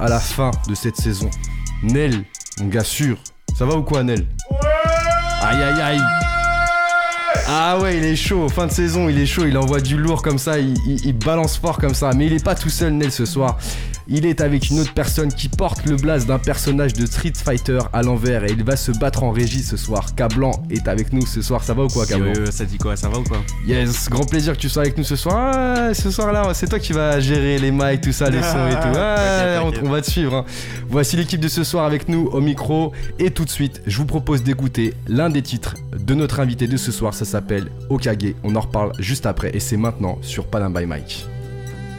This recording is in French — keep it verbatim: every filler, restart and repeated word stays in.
à la fin de cette saison. Nel, mon gars sûr, ça va ou quoi Nel? Aïe aïe aïe. Ah ouais, il est chaud, fin de saison, il est chaud, il envoie du lourd comme ça, il, il, il balance fort comme ça. Mais il est pas tout seul Nel ce soir. Il est avec une autre personne qui porte le blaze d'un personnage de Street Fighter à l'envers et il va se battre en régie ce soir. Cablan est avec nous ce soir, ça va ou quoi Cablan? euh, Ça dit quoi, ça va ou quoi? Yes, grand plaisir que tu sois avec nous ce soir. Ah, ce soir là, c'est toi qui vas gérer les mics, tout ça, les sons et tout. Ah, on, on va te suivre. Hein. Voici l'équipe de ce soir avec nous au micro. Et tout de suite, je vous propose d'écouter l'un des titres de notre invité de ce soir. Ça s'appelle Okage. On en reparle juste après et c'est maintenant sur Panam by Mike.